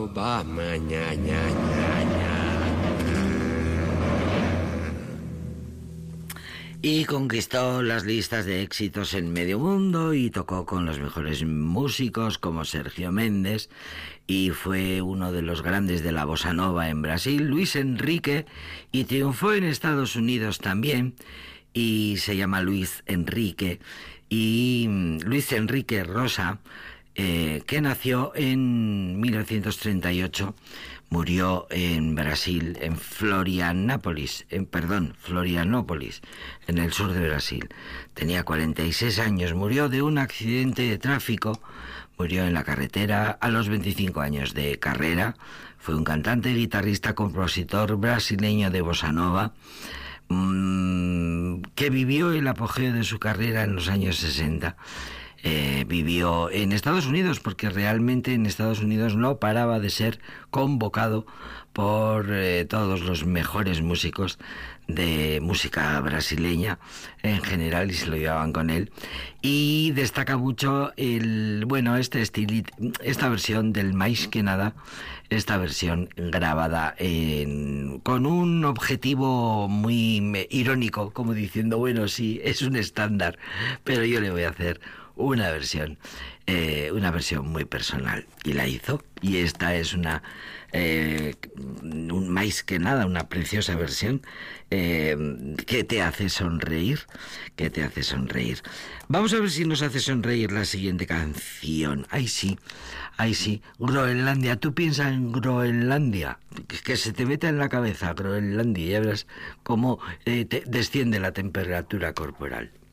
Obama, ña, ña, ña, ña. Y conquistó las listas de éxitos en medio mundo y tocó con los mejores músicos como Sergio Méndez, y fue uno de los grandes de la bossa nova en Brasil, Luis Enrique, y triunfó en Estados Unidos también, y se llama Luis Enrique, y Luis Enrique Rosa, que nació en 1938, murió en Brasil, en Florianópolis, en el sur de Brasil. Tenía 46 años, murió de un accidente de tráfico, murió en la carretera a los 25 años de carrera. Fue un cantante, guitarrista, compositor brasileño de bossa nova, que vivió el apogeo de su carrera en los años 60. Vivió en Estados Unidos, porque realmente en Estados Unidos no paraba de ser convocado por todos los mejores músicos de música brasileña en general, y se lo llevaban con él. Y destaca mucho esta versión del Mais que Nada, esta versión grabada con un objetivo muy irónico, como diciendo, bueno, sí, es un estándar, pero yo le voy a hacer una versión muy personal, y la hizo, y esta es un Mais que Nada, una preciosa versión que te hace sonreír, Vamos a ver si nos hace sonreír la siguiente canción. Ay sí, Groenlandia. Tú piensas en Groenlandia, que se te meta en la cabeza Groenlandia, y ya verás cómo desciende la temperatura corporal.